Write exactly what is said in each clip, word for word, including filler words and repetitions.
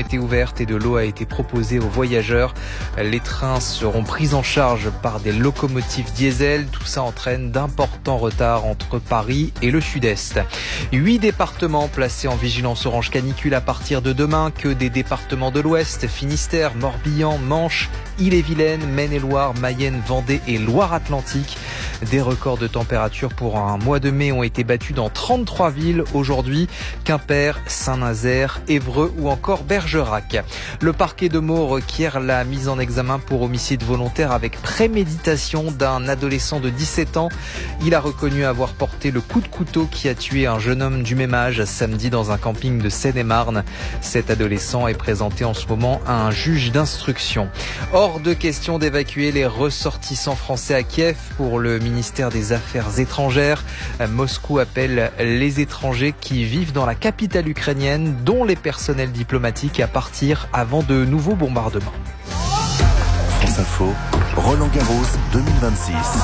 été ouvertes et de l'eau a été proposée aux voyageurs. Les trains seront pris en charge par des locomotives diesel. Tout ça entraîne d'importants retards entre Paris et le sud-est. Huit départements placés en vigilance orange canicule à partir de demain. Que des départements de l'ouest, Finistère, Morbihan, Manche, Ille-et-Vilaine, Maine-et-Loire, Mayenne, Vendée et Loire-Atlantique. Des records de température pour un mois de mai ont été battus dans trente-trois villes aujourd'hui. Quimper, Saint-Nazaire, Évreux ou encore Bergerac. Le parquet de Meaux requiert la mise en examen pour homicide volontaire avec préméditation d'un adolescent de dix-sept ans. Il a reconnu avoir porté le coup de couteau qui a tué un jeune homme du même âge samedi dans un camping de Seine-et-Marne. Cet adolescent est présenté en ce moment à un juge d'instruction. Hors de question d'évacuer les ressortissants français à Kiev pour le ministère des Affaires étrangères. Moscou appelle les étrangers qui vivent dans la capitale ukrainienne, dont les personnels diplomatiques, à partir avant de nouveaux bombardements. France Info, Roland Garros deux mille vingt-six.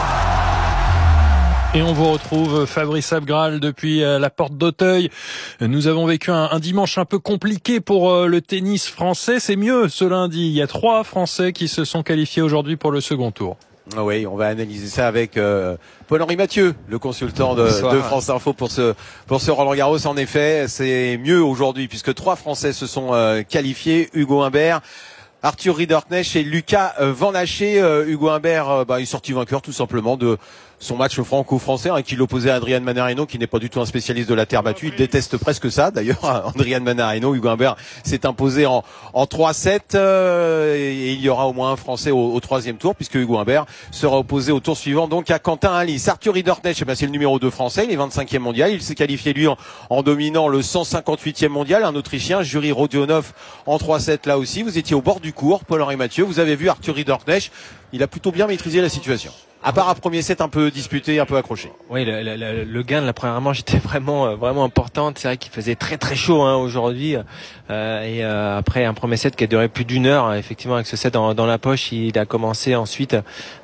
Et on vous retrouve, Fabrice Abgral, depuis la porte d'Auteuil. Nous avons vécu un, un dimanche un peu compliqué pour le tennis français. C'est mieux ce lundi. Il y a trois Français qui se sont qualifiés aujourd'hui pour le second tour. Oui, on va analyser ça avec euh, Paul-Henri Mathieu, le consultant de, de France Info pour ce pour ce Roland Garros. En effet, c'est mieux aujourd'hui puisque trois Français se sont euh, qualifiés. Hugo Humbert, Arthur Ridderknecht et Lucas Van Haché. Euh, Hugo Humbert, euh, bah, il est sorti vainqueur tout simplement de son match franco-français, hein, qui l'opposait à Adrian Mannarino, qui n'est pas du tout un spécialiste de la terre battue. Il déteste presque ça. D'ailleurs, Adrian Mannarino, Hugo Humbert s'est imposé en, en trois sept, euh, et il y aura au moins un Français au, au troisième tour, puisque Hugo Humbert sera opposé au tour suivant, donc à Quentin Halys. Arthur Ridderknecht, eh ben, c'est le numéro deux français, il est vingt-cinquième mondial. Il s'est qualifié, lui, en, en dominant le cent cinquante-huitième mondial, un Autrichien, Juri Rodionov, en trois sept là aussi. Vous étiez au bord du cours, Paul-Henri Mathieu. Vous avez vu Arthur Ridderknecht. Il a plutôt bien maîtrisé la situation. À part un premier set un peu disputé, un peu accroché. Oui, le, le, le gain de la première manche était vraiment, vraiment importante. C'est vrai qu'il faisait très très chaud hein, aujourd'hui. Euh, et euh, après un premier set qui a duré plus d'une heure, effectivement avec ce set dans, dans la poche, il a commencé ensuite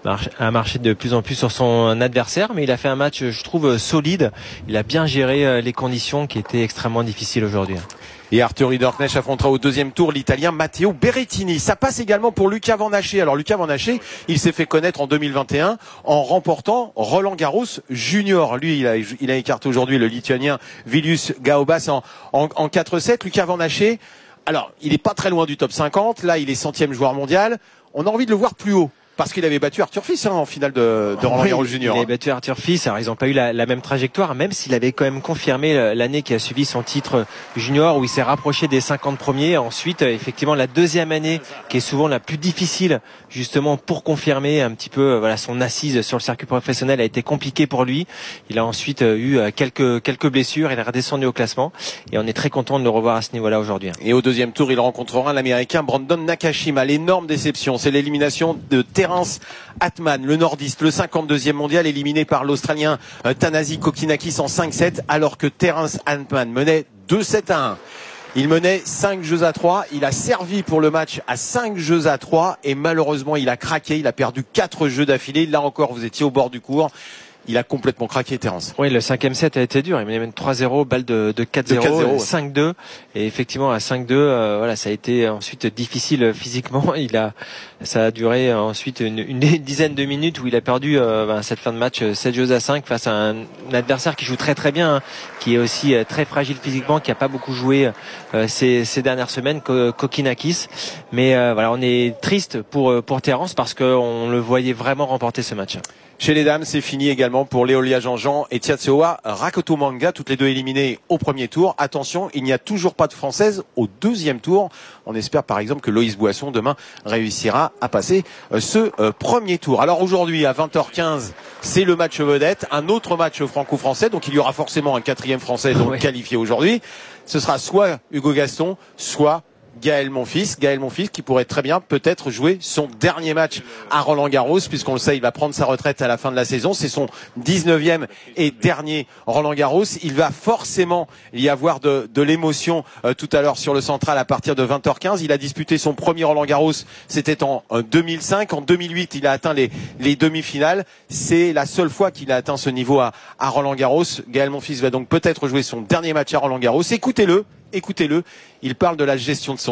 à marcher de plus en plus sur son adversaire. Mais il a fait un match, je trouve, solide. Il a bien géré les conditions qui étaient extrêmement difficiles aujourd'hui. Et Arthur Ridderknecht affrontera au deuxième tour l'Italien Matteo Berrettini. Ça passe également pour Lucas Van Haché. Alors Lucas Van Haché, il s'est fait connaître en deux mille vingt et un en remportant Roland Garros Junior. Lui, il a, il a écarté aujourd'hui le Lituanien Vilius Gaobas en, en, en quatre sept. Lucas Van Haché, alors il est pas très loin du top cinquante. Là, il est centième joueur mondial. On a envie de le voir plus haut. Parce qu'il avait battu Arthur Fils hein, en finale de, de Roland Garros Junior. Il avait battu Arthur Fils. Alors ils n'ont pas eu la, la même trajectoire, même s'il avait quand même confirmé l'année qui a suivi son titre junior, où il s'est rapproché des cinquante premiers. Ensuite, effectivement, la deuxième année, qui est souvent la plus difficile, justement pour confirmer un petit peu, voilà, son assise sur le circuit professionnel a été compliquée pour lui. Il a ensuite eu quelques quelques blessures. Il est redescendu au classement, et on est très content de le revoir à ce niveau-là aujourd'hui. Et au deuxième tour, il rencontrera l'Américain Brandon Nakashima. L'énorme déception, c'est l'élimination de Terence Atman, le nordiste, le cinquante-deuxième mondial, éliminé par l'Australien Thanasi Kokinakis en cinq sept, alors que Terence Atman menait deux sept à un. Il menait cinq jeux à trois, il a servi pour le match à cinq jeux à trois et malheureusement il a craqué, il a perdu quatre jeux d'affilée. Là encore, vous étiez au bord du cours. Il a complètement craqué, Terence. Oui, le cinquième set a été dur. Il menait trois zéro, balle de, de quatre zéro, cinq deux. Et effectivement, à cinq deux, euh, voilà, ça a été ensuite difficile physiquement. Il a, ça a duré ensuite une, une dizaine de minutes où il a perdu euh, ben, cette fin de match sept jeux à cinq face à un, un adversaire qui joue très très bien, hein, qui est aussi euh, très fragile physiquement, qui a pas beaucoup joué euh, ces, ces dernières semaines, Kokinakis. Mais euh, voilà, on est triste pour pour Terence parce qu'on le voyait vraiment remporter ce match. Chez les dames, c'est fini également pour Léolia Jean-Jean et Tsiatsoa Rakotomanga, toutes les deux éliminées au premier tour. Attention, il n'y a toujours pas de Française au deuxième tour. On espère par exemple que Loïs Boisson demain réussira à passer ce premier tour. Alors aujourd'hui à vingt heures quinze, c'est le match vedette, un autre match franco-français, donc il y aura forcément un quatrième Français donc ouais. qualifié aujourd'hui. Ce sera soit Hugo Gaston, soit Gaël Monfils, Gaël Monfils qui pourrait très bien peut-être jouer son dernier match à Roland Garros, puisqu'on le sait, il va prendre sa retraite à la fin de la saison. C'est son dix-neuvième et dernier Roland Garros. Il va forcément y avoir de, de l'émotion euh, tout à l'heure sur le central à partir de vingt heures quinze. Il a disputé son premier Roland Garros, c'était en euh, deux mille cinq. En deux mille huit, il a atteint les, les demi-finales. C'est la seule fois qu'il a atteint ce niveau à, à Roland Garros. Gaël Monfils va donc peut-être jouer son dernier match à Roland Garros. Écoutez-le. Écoutez-le, il parle de la gestion de son